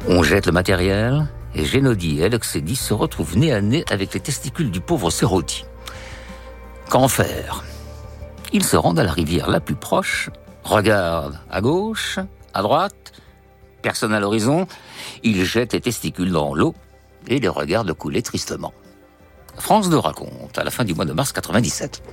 On jette le matériel et Génodie et Alexédis se retrouvent nez à nez avec les testicules du pauvre Sérodie. Qu'en faire ? Ils se rendent à la rivière la plus proche, regardent à gauche, à droite, personne à l'horizon, ils jettent les testicules dans l'eau et les regardent couler tristement. France 2 raconte, à la fin du mois de mars 97.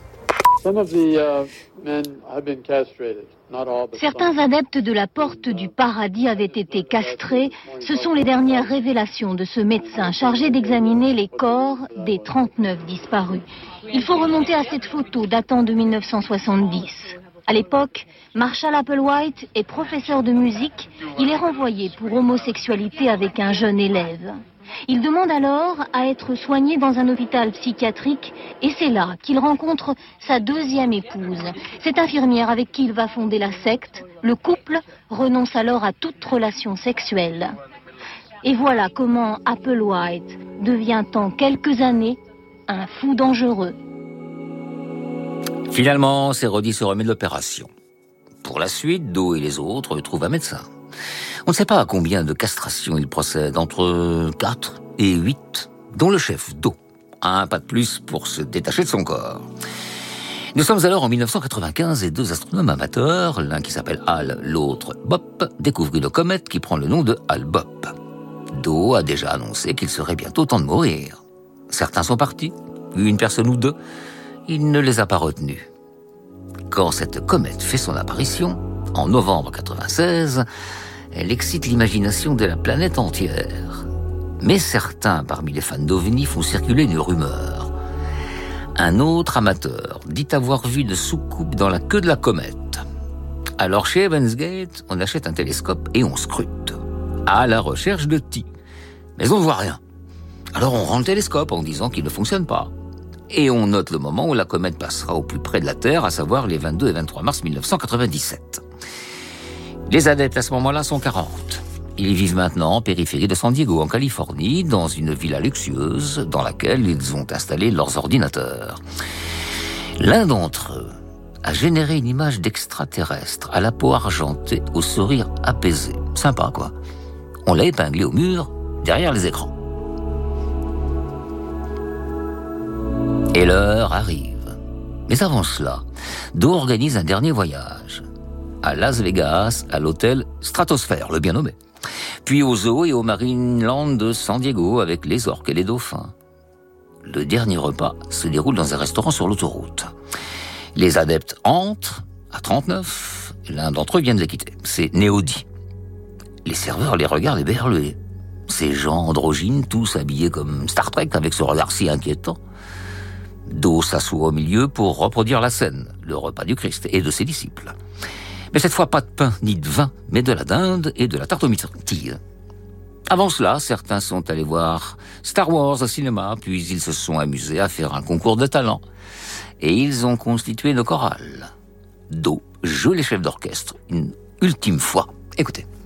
Certains adeptes de la porte du paradis avaient été castrés. Ce sont les dernières révélations de ce médecin chargé d'examiner les corps des 39 disparus. Il faut remonter à cette photo datant de 1970. À l'époque, Marshall Applewhite est professeur de musique. Il est renvoyé pour homosexualité avec un jeune élève. Il demande alors à être soigné dans un hôpital psychiatrique et c'est là qu'il rencontre sa deuxième épouse. Cette infirmière avec qui il va fonder la secte, le couple renonce alors à toute relation sexuelle. Et voilà comment Applewhite devient en quelques années un fou dangereux. Finalement, Sérodie se remet de l'opération. Pour la suite, Do et les autres trouvent un médecin. On ne sait pas à combien de castrations il procède, entre 4 et 8, dont le chef Do a un pas de plus pour se détacher de son corps. Nous sommes alors en 1995 et deux astronomes amateurs, l'un qui s'appelle Hal, l'autre Bop, découvrent une comète qui prend le nom de Hale-Bopp. Do a déjà annoncé qu'il serait bientôt temps de mourir. Certains sont partis, une personne ou deux, il ne les a pas retenus. Quand cette comète fait son apparition, en novembre 96, elle excite l'imagination de la planète entière. Mais certains parmi les fans d'OVNI font circuler une rumeur. Un autre amateur dit avoir vu une soucoupe dans la queue de la comète. Alors chez Evans Gate, on achète un télescope et on scrute. À la recherche de T. Mais on ne voit rien. Alors on rend le télescope en disant qu'il ne fonctionne pas. Et on note le moment où la comète passera au plus près de la Terre, à savoir les 22 et 23 mars 1997. Les adeptes à ce moment-là sont 40. Ils vivent maintenant en périphérie de San Diego, en Californie, dans une villa luxueuse dans laquelle ils ont installé leurs ordinateurs. L'un d'entre eux a généré une image d'extraterrestre à la peau argentée, au sourire apaisé. Sympa, quoi. On l'a épinglé au mur, derrière les écrans. Et l'heure arrive. Mais avant cela, Do organise un dernier voyage. À Las Vegas, à l'hôtel Stratosphère, le bien nommé. Puis au zoo et au Marineland de San Diego avec les orques et les dauphins. Le dernier repas se déroule dans un restaurant sur l'autoroute. Les adeptes entrent à 39. L'un d'entre eux vient de les quitter. C'est Néodie. Les serveurs les regardent éberlués. Ces gens androgynes, tous habillés comme Star Trek avec ce regard si inquiétant. Do s'assoit au milieu pour reproduire la scène, le repas du Christ et de ses disciples. Mais cette fois, pas de pain ni de vin, mais de la dinde et de la tarte aux myrtilles. Avant cela, certains sont allés voir Star Wars au cinéma, puis ils se sont amusés à faire un concours de talent. Et ils ont constitué une chorale. Do joue les chefs d'orchestre une ultime fois. Écoutez.